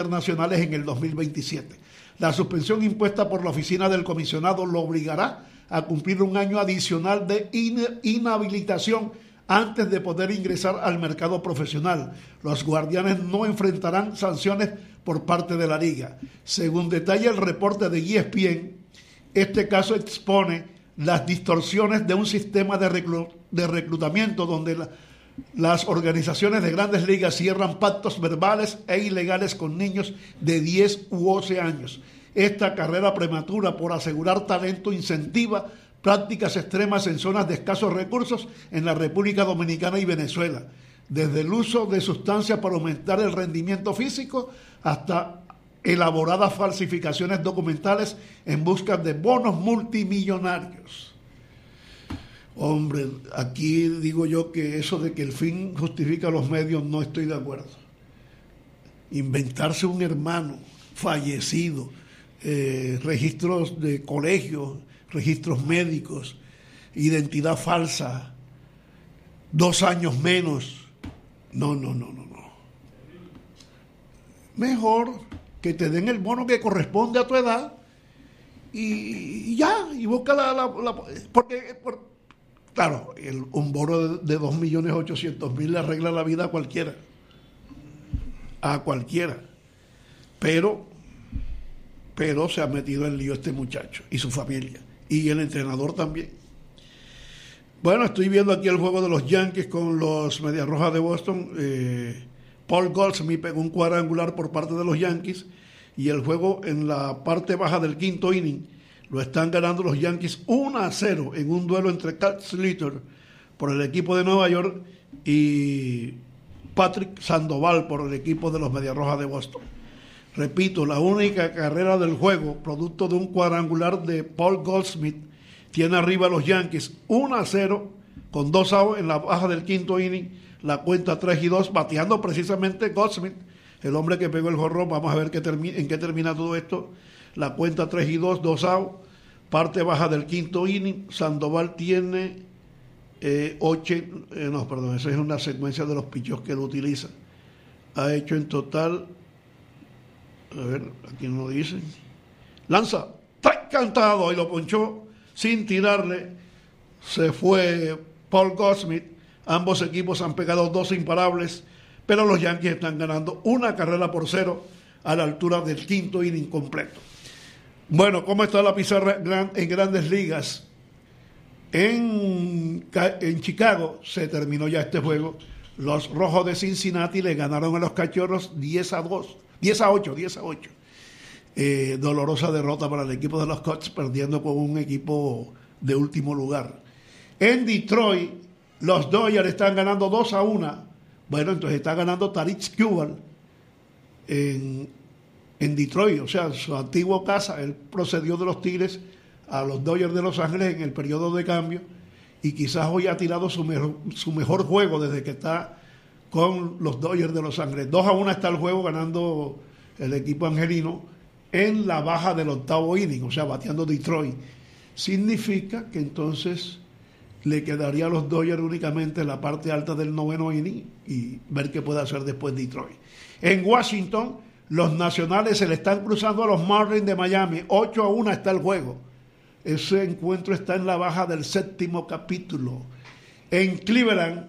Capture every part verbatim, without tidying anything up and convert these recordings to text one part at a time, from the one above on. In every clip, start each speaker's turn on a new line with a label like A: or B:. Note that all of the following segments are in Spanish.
A: internacionales en el dos mil veintisiete. La suspensión impuesta por la oficina del comisionado lo obligará a cumplir un año adicional de in- inhabilitación antes de poder ingresar al mercado profesional. Los Guardianes no enfrentarán sanciones por parte de la liga. Según detalla el reporte de E S P N, este caso expone las distorsiones de un sistema de, reclu- de reclutamiento donde la, las organizaciones de grandes ligas cierran pactos verbales e ilegales con niños de diez u once años. Esta carrera prematura por asegurar talento incentiva prácticas extremas en zonas de escasos recursos en la República Dominicana y Venezuela, desde el uso de sustancias para aumentar el rendimiento físico hasta elaboradas falsificaciones documentales en busca de bonos multimillonarios. Hombre, aquí digo yo que eso de que el fin justifica los medios, no estoy de acuerdo. Inventarse un hermano fallecido, eh, registros de colegios, registros médicos, identidad falsa, dos años menos. No, no, no, no, no. Mejor que te den el bono que corresponde a tu edad y, y ya, y busca la... la, la porque, por, claro, el, un bono de, de dos millones ochocientos mil le arregla la vida a cualquiera. A cualquiera. Pero, pero se ha metido en lío este muchacho y su familia. Y el entrenador también. Bueno, estoy viendo aquí el juego de los Yankees con los Medias Rojas de Boston. Eh, Paul Goldschmidt pegó un cuadrangular por parte de los Yankees y el juego en la parte baja del quinto inning lo están ganando los Yankees uno a cero en un duelo entre Cal Slater por el equipo de Nueva York y Patrick Sandoval por el equipo de los Medias Rojas de Boston. Repito, la única carrera del juego, producto de un cuadrangular de Paul Goldschmidt, tiene arriba a los Yankees uno a cero con dos outs en la baja del quinto inning, la cuenta tres y dos, bateando precisamente Goldschmidt, el hombre que pegó el jonrón. Vamos a ver qué termi- en qué termina todo esto. La cuenta tres y dos, dos outs, parte baja del quinto inning. Sandoval tiene eh, ocho, eh, no, perdón, esa es una secuencia de los pichos que él utiliza. Ha hecho en total... A ver, aquí no lo dicen. Lanza, ¡trac! Cantado, y lo ponchó sin tirarle. Se fue Paul Goldschmidt. Ambos equipos han pegado dos imparables, pero los Yankees están ganando una carrera por cero a la altura del quinto inning completo. Bueno, ¿cómo está la pizarra en Grandes Ligas? En, en Chicago se terminó ya este juego. Los Rojos de Cincinnati le ganaron a los Cachorros diez a dos. diez a ocho, diez a ocho. Eh, dolorosa derrota para el equipo de los Cubs, perdiendo con un equipo de último lugar. En Detroit, los Dodgers están ganando dos a uno. Bueno, entonces está ganando Tarik Skubal en, en Detroit, o sea, en su antiguo casa. Él procedió de los Tigres a los Dodgers de Los Ángeles en el periodo de cambio y quizás hoy ha tirado su mejor, su mejor juego desde que está con los Dodgers de Los Ángeles. dos a uno está el juego, ganando el equipo angelino en la baja del octavo inning, o sea, bateando Detroit. Significa que entonces le quedaría a los Dodgers únicamente en la parte alta del noveno inning y ver qué puede hacer después Detroit. En Washington, los Nacionales se le están cruzando a los Marlins de Miami. ocho a uno está el juego. Ese encuentro está en la baja del séptimo capítulo. En Cleveland,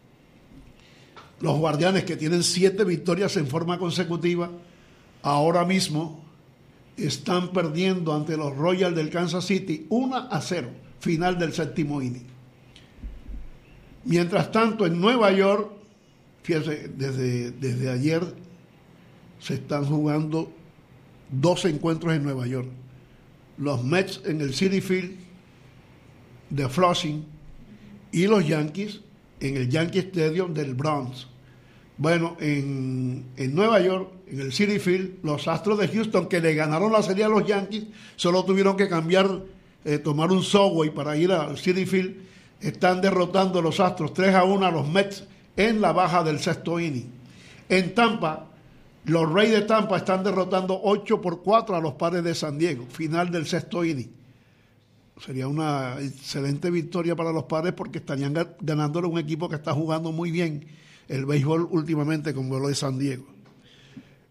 A: los Guardianes, que tienen siete victorias en forma consecutiva, ahora mismo están perdiendo ante los Royals del Kansas City uno a cero, final del séptimo inning. Mientras tanto, en Nueva York, fíjense, desde, desde ayer se están jugando dos encuentros en Nueva York. Los Mets en el Citi Field de Flushing y los Yankees en el Yankee Stadium del Bronx. Bueno, en, en Nueva York, en el Citi Field, los Astros de Houston, que le ganaron la serie a los Yankees, solo tuvieron que cambiar, eh, tomar un subway para ir al Citi Field. Están derrotando los Astros tres a uno a los Mets en la baja del sexto inning. En Tampa, los Rays de Tampa están derrotando ocho por cuatro a los Padres de San Diego, final del sexto inning. Sería una excelente victoria para los Padres porque estarían ganándole un equipo que está jugando muy bien el béisbol últimamente, como lo de San Diego.